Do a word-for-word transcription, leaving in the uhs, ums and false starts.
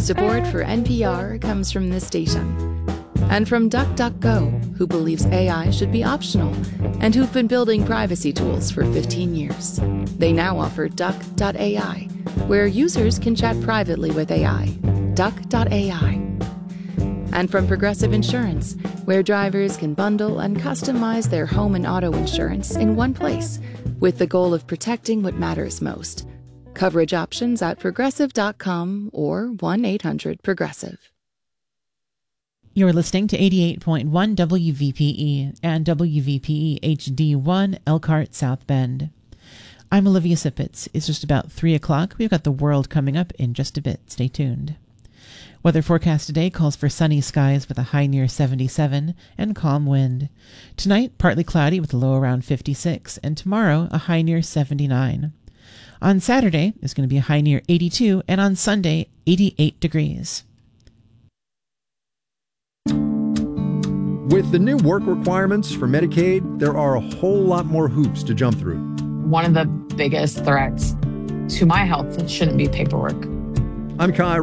Support for N P R comes from this station. And from DuckDuckGo, who believes A I should be optional and who've been building privacy tools for fifteen years. They now offer Duck dot A I, where users can chat privately with A I. Duck dot A I. And from Progressive Insurance, where drivers can bundle and customize their home and auto insurance in one place, with the goal of protecting what matters most. Coverage options at progressive dot com or one eight hundred progressive. You're listening to eighty-eight point one W V P E and W V P E H D one Elkhart South Bend. I'm Olivia Sippitz. It's just about three o'clock. We've got the world coming up in just a bit. Stay tuned. Weather forecast today calls for sunny skies with a high near seventy-seven and calm wind. Tonight, partly cloudy with a low around fifty-six, and tomorrow, a high near seventy-nine. On Saturday, there's going to be a high near eighty-two, and on Sunday, eighty-eight degrees. With the new work requirements for Medicaid, there are a whole lot more hoops to jump through. One of the biggest threats to my health shouldn't be paperwork. I'm Kai